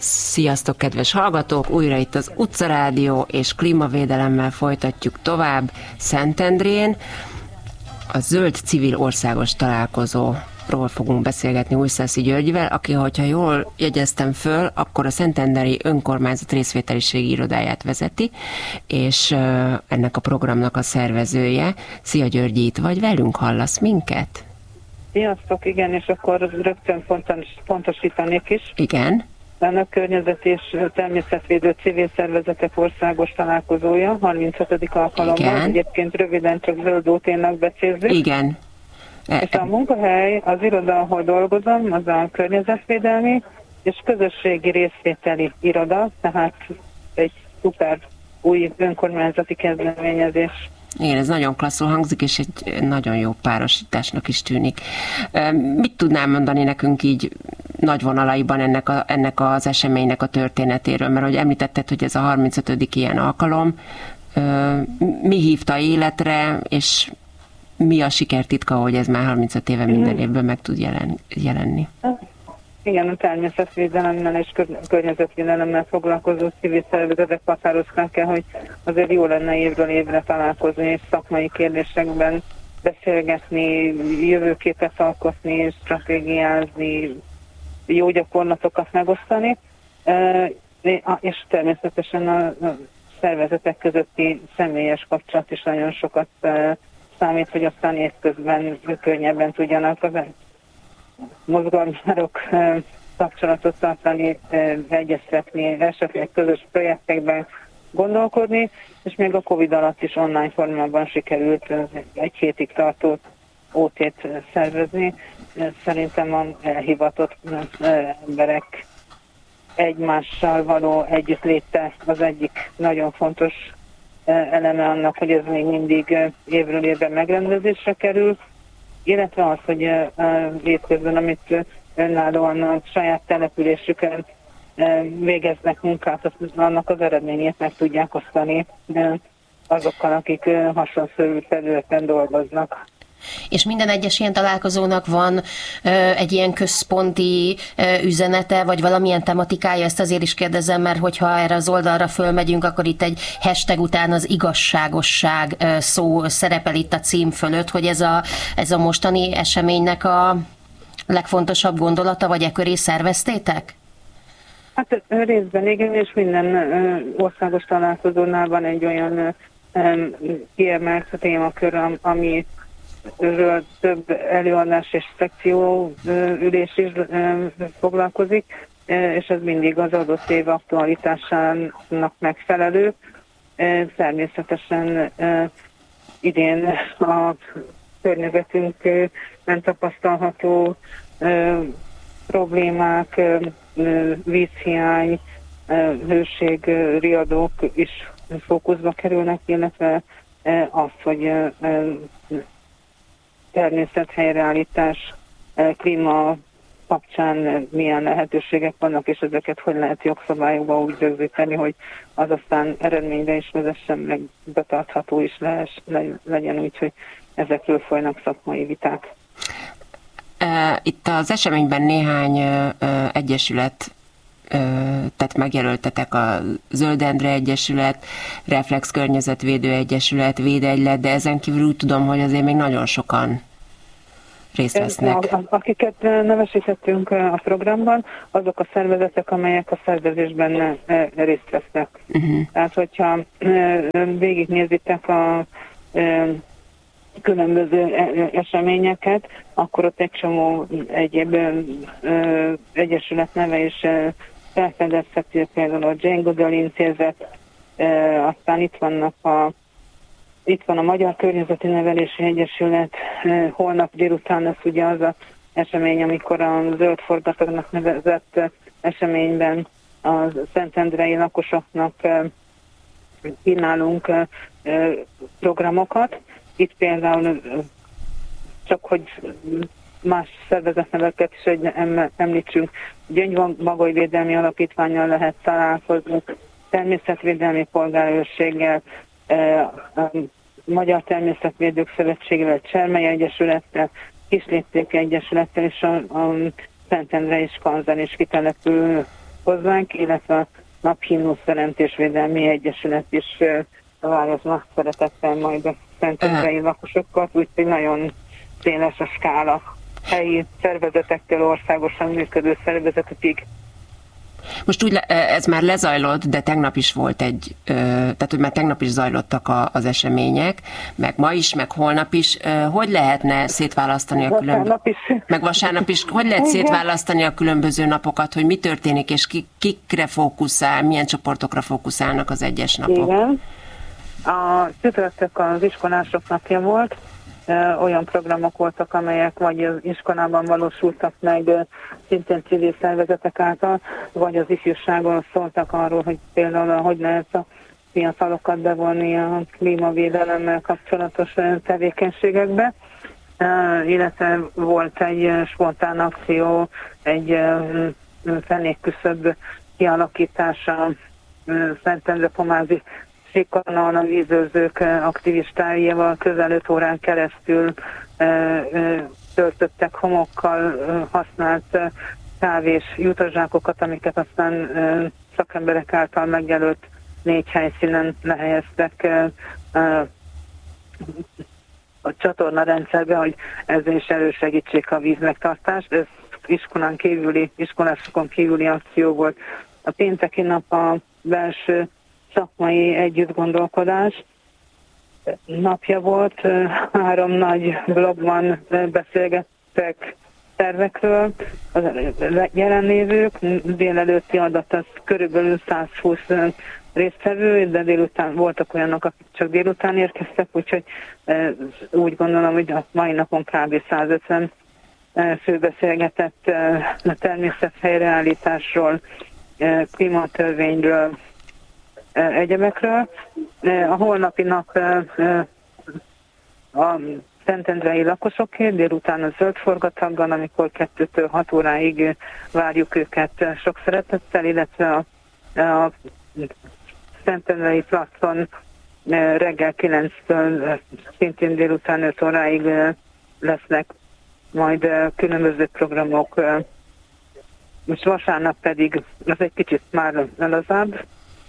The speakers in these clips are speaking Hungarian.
Sziasztok, kedves hallgatók! Újra itt az Utcarádió, és klímavédelemmel folytatjuk tovább Szentendrén. A Zöld Civil Országos Találkozóról fogunk beszélgetni Újszászi Györgyvel, aki, hogyha jól jegyeztem föl, akkor a Szentendrei Önkormányzat részvételiségi irodáját vezeti, és ennek a programnak a szervezője. Szia Györgyi, itt vagy velünk? Hallasz minket? Sziasztok, igen, és akkor rögtön pontosítanék is. Igen. A Környezet és Természetvédő Civil Szervezetek Országos Találkozója, 35. alkalommal. Igen. Egyébként röviden csak Zöld OT-nak becézzük. Igen. És a munkahely, az iroda, ahol dolgozom, az a környezetvédelmi és közösségi részvételi iroda, tehát egy szuper új önkormányzati kezdeményezés. Igen, ez nagyon klasszul hangzik, és egy nagyon jó párosításnak is tűnik. Mit tudnál mondani nekünk így nagy vonalaiban ennek az eseménynek a történetéről? Mert ahogy említetted, hogy ez a 35. ilyen alkalom, mi hívta életre, és mi a sikertitka, hogy ez már 35 éve minden évben meg tud jelenni? Igen, a természetvédelemmel és környezetvédelemmel foglalkozó civil szervezetek határozták el, hogy azért jó lenne évről évre találkozni, és szakmai kérdésekben beszélgetni, jövőképet alkotni, stratégiázni, jó gyakorlatokat megosztani, és természetesen a szervezetek közötti személyes kapcsolat is nagyon sokat számít, hogy aztán évközben könnyebben tudjanak az mozgalmárok kapcsolatot tartani, egyeztetni, esetleg közös projektekben gondolkodni, és még a Covid alatt is online formában sikerült egy hétig tartó OT-t szervezni. Szerintem a elhivatott emberek egymással való együttléte az egyik nagyon fontos eleme annak, hogy ez még mindig évről évben megrendezésre kerül, illetve az, hogy évközben, amit önállóan a saját településükön végeznek munkát, annak az eredményét meg tudják osztani azokkal, akik hasonló területen dolgoznak. És minden egyes ilyen találkozónak van egy ilyen központi üzenete, vagy valamilyen tematikája? Ezt azért is kérdezem, mert hogyha erre az oldalra fölmegyünk, akkor itt egy hashtag után az igazságosság szó szerepel itt a cím fölött, hogy ez a mostani eseménynek a legfontosabb gondolata, vagy köré szerveztétek? Hát részben igen, és minden országos találkozónál van egy olyan kiemelt témakör, ami több előadás és szekció ülés is foglalkozik, és ez mindig az adott év aktualitásának megfelelő. Természetesen idén a környezetünkben tapasztalható problémák, vízhiány, hőségriadók is fókuszba kerülnek, illetve az, hogy természethelyreállítás, klíma kapcsán milyen lehetőségek vannak, és ezeket hogy lehet jogszabályokba úgy rögzíteni, hogy az aztán eredményre is vezessen, meg betartható is legyen, úgyhogy ezekről folynak szakmai viták. Itt az eseményben néhány egyesület, tehát megjelöltetek a Zöld Endre Egyesület, Reflex Környezetvédő Egyesület, Védegylet, de ezen kívül úgy tudom, hogy azért még nagyon sokan részt vesznek. Akiket nevesítettünk a programban, azok a szervezetek, amelyek a szervezésben részt vesznek. Tehát, hogyha végignézitek a különböző eseményeket, akkor ott egy csomó egyéb egyesület neve is felfedezhető, például a Jane Goodall Intézet, aztán itt van a Magyar Környezeti Nevelési Egyesület, holnap délután lesz ugye az az esemény, amikor a Zöld Forgatagnak nevezett eseményben a szentendrei lakosoknak kínálunk programokat. Itt például csak, hogy más szervezetneveket is említsünk, Gyöngymagolyvédelmi Alapítvánnyal lehet találkozni, Természetvédelmi Polgárőrséggel, Magyar Természetvédők Szövetségével, Csermely Egyesülettel, Kislépték Egyesülettel és a Szentendre és Kanzen is kitelepül hozzánk, illetve a Naphimnusz Teremtésvédelmi Egyesület is várja szeretettel majd a szentendrei lakosokat, úgyhogy nagyon széles a skála helyi szervezetektől országosan működő szervezetekig. Most úgy, ez már lezajlott, de tegnap is volt tehát hogy már tegnap is zajlottak az események, meg ma is, meg holnap is. Hogy lehetne szétválasztani a különböző... Meg vasárnap is. Hogy lehet szétválasztani a különböző napokat, hogy mi történik, és kikre fókuszál, milyen csoportokra fókuszálnak az egyes napok? Igen. A csütörtök az iskolások napja volt, olyan programok voltak, amelyek vagy az iskolában valósultak meg szintén civil szervezetek által, vagy az ifjúságon szóltak arról, hogy például hogy lehet a fiatalokat bevonni a klímavédelemmel kapcsolatos tevékenységekbe, illetve volt egy spontán akció, egy fenékküszöb kialakítása Szentendre-Pomázi Sikanal, a vízőrzők aktivistáival közel 5 órán keresztül töltöttek homokkal használt kávés jutazsákokat, amiket aztán szakemberek által megjelölt 4 helyszínen lehelyeztek a csatornarendszerbe, hogy ezzel is elősegítsék a vízmegtartást. Ez iskolásokon kívüli akció volt. A pénteki nap a belső szakmai együttgondolkodás napja volt, 3 nagy blogban beszélgettek tervekről, az jelenlévők, délelőtti adat az körülbelül 120 résztvevő, de délután voltak olyanok, akik csak délután érkeztek, úgyhogy úgy gondolom, hogy a mai napon kb. 150 fő beszélgetett a természethelyreállításról, klímatörvényről, egyebekről. A holnapi nap a szentendrei lakosokért, délután a zöld forgataggal, amikor 2-től 6 óráig várjuk őket sok szeretettel, illetve a szentendrei placon reggel 9-től szintén délután 5 óráig lesznek majd különböző programok. Most vasárnap pedig az egy kicsit már lazább,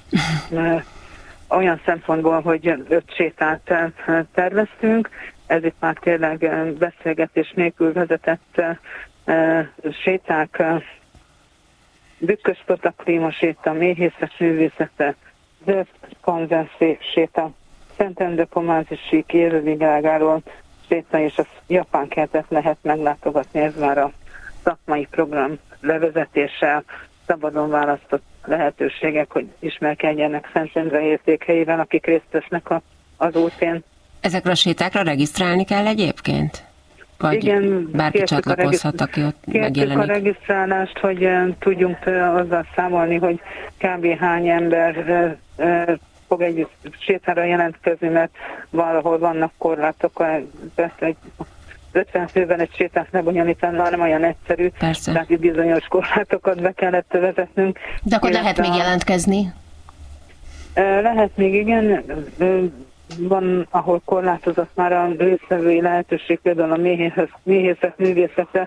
olyan szempontból, hogy 5 sétát terveztünk, ez itt már tényleg beszélgetés nélkül vezetett séták, Bükkös-patak klímaséta, méhészet művészete, zöld konverszé séta, Szentendre-Pomázi sík, Érővigágáról séta, és a japán kertet lehet meglátogatni, ez már a szakmai program levezetéssel, szabadon választott lehetőségek, hogy ismerkedjenek Szentendre értékhelyével, akik részt vesznek az útén. Ezekre a sétákra regisztrálni kell egyébként? Vagy igen, bárki csatlakozhat, aki ott megjelenik? Kértük a regisztrálást, hogy tudjunk azzal számolni, hogy kb. Hány ember fog egy sétára jelentkezni, mert valahol vannak korlátok, persze 50 főben egy sétát lebonyolítani, nem olyan egyszerű, persze. Tehát itt bizonyos korlátokat be kellett vezetnünk. De akkor lehet még jelentkezni? Lehet még, igen. Van, ahol korlátozott már a résztvevői lehetőség, például a méhészet művészete,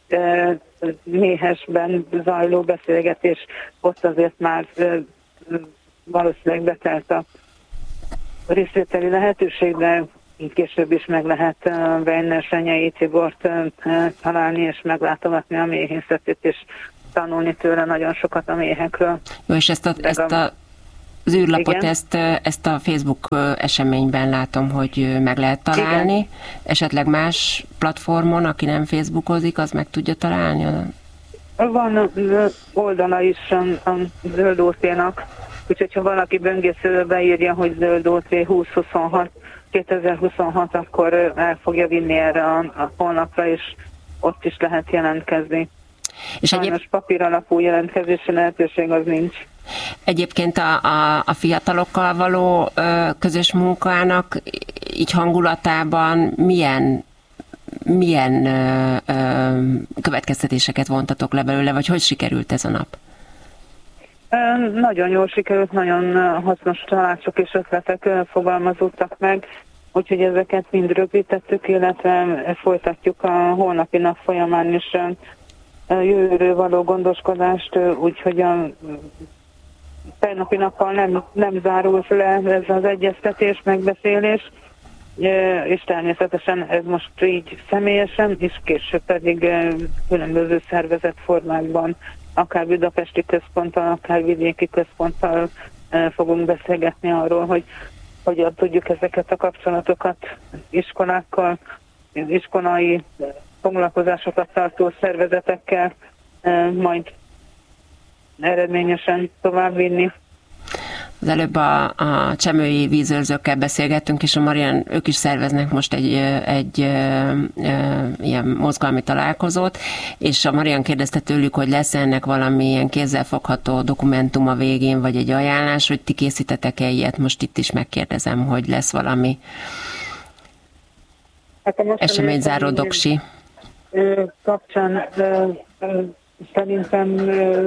méhesben zajló beszélgetés, ott azért már valószínűleg betelt a részvételi lehetőség, de később is meg lehet Weiner Senyei Tibort találni, és meglátogatni a méhészetét, és tanulni tőle nagyon sokat a méhekről. Jó, és az űrlapot, ezt a Facebook eseményben látom, hogy meg lehet találni. Igen. Esetleg más platformon, aki nem Facebookozik, az meg tudja találni? Van oldala is a Zöld OT-nak, úgyhogy ha valaki böngészőbe beírja, hogy Zöld OT 2026, akkor el fogja vinni erre a honlapra, és ott is lehet jelentkezni. És sajnos papír alapú jelentkezési lehetőség az nincs. Egyébként a fiatalokkal való közös munkának így hangulatában milyen következtetéseket vontatok le belőle, vagy hogy sikerült ez a nap? Nagyon jól sikerült, nagyon hasznos tanácsok és ötletek fogalmazódtak meg, úgyhogy ezeket mind rögzítettük, illetve folytatjuk a holnapi nap folyamán is jövőről való gondoskodást, úgyhogy a tegnapi nappal nem zárult le ez az egyeztetés, megbeszélés, és természetesen ez most így személyesen, és később pedig különböző szervezetformákban, akár budapesti központtal, akár vidéki központtal fogunk beszélgetni arról, hogy hogyan tudjuk ezeket a kapcsolatokat iskolákkal, iskolai foglalkozásokat tartó szervezetekkel majd eredményesen továbbvinni. Az előbb a csemői vízőrzőkkel beszélgettünk, és a Marian, ők is szerveznek most egy ilyen mozgalmi találkozót, és a Marian kérdezte tőlük, hogy lesz ennek valami ilyen kézzelfogható dokumentum a végén, vagy egy ajánlás, hogy ti készítetek-e ilyet? Most itt is megkérdezem, hogy lesz valami eseményzáró doksi. Kapcsán szerintem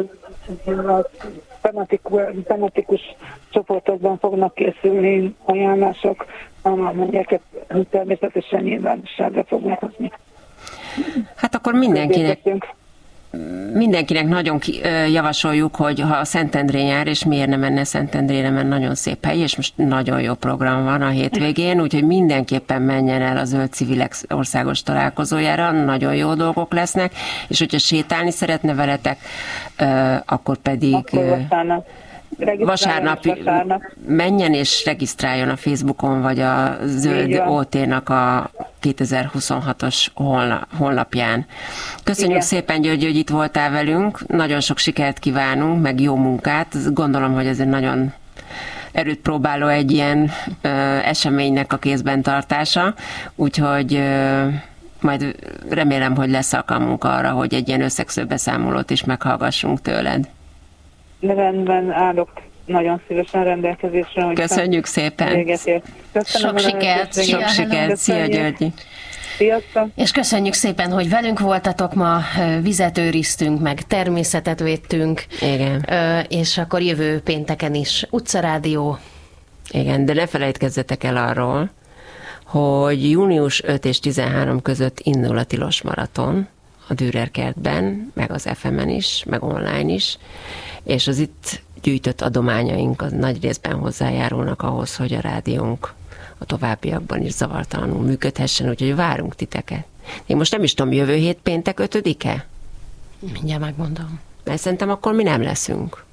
tematikus csoportokban fognak készülni ajánlások, amelyeket természetesen nyilvánosságra fognak hozni. Hát akkor mindenkinek nagyon javasoljuk, hogy ha a Szentendrén jár, és miért nem menne Szentendrére, mert nagyon szép hely, és most nagyon jó program van a hétvégén, úgyhogy mindenképpen menjen el a Zöld Civilek országos találkozójára, nagyon jó dolgok lesznek, és hogyha sétálni szeretne veletek, akkor pedig vasárnap menjen és regisztráljon a Facebookon, vagy a Zöld OT-nak a 2026-os honlapján. Köszönjük szépen, György, hogy itt voltál velünk, nagyon sok sikert kívánunk, meg jó munkát. Gondolom, hogy ez egy nagyon erőt próbáló egy ilyen eseménynek a kézben tartása, úgyhogy majd remélem, hogy lesz alkalmunk arra, hogy egy ilyen összegző beszámolót is meghallgassunk tőled. Rendben állok nagyon szívesen rendelkezésre. Hogy köszönjük szépen. Sok sikert. Sok sikert. Szia, Györgyi. Sziasztok. És köszönjük szépen, hogy velünk voltatok ma, vizet őriztünk, meg természetet védtünk. Igen. És akkor jövő pénteken is Utcarádió. Igen, de ne felejtkezzetek el arról, hogy június 5 és 13 között indul a Tilos Maraton a Dürer kertben, meg az FM-en is, meg online is, és az itt gyűjtött adományaink az nagy részben hozzájárulnak ahhoz, hogy a rádiónk a továbbiakban is zavartalanul működhessen, úgyhogy várunk titeket. Én most nem is tudom, jövő hét péntek 5-e? Mindjárt megmondom. Mert szerintem akkor mi nem leszünk.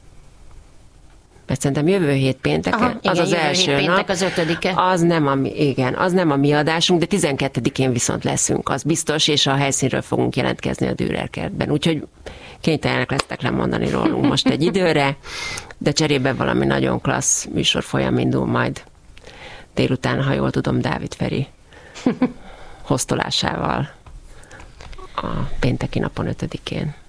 Mert szerintem jövő hét pénteken, az az első nap, az 5-e. Az nem a mi adásunk, de 12-én viszont leszünk, az biztos, és a helyszínről fogunk jelentkezni a Dürer kertben. Úgyhogy kénytelenek lesztek lemondani rólunk most egy időre, de cserébe valami nagyon klassz műsorfolyam indul majd délután, ha jól tudom, Dávid Feri hoztolásával a pénteki napon 5-én.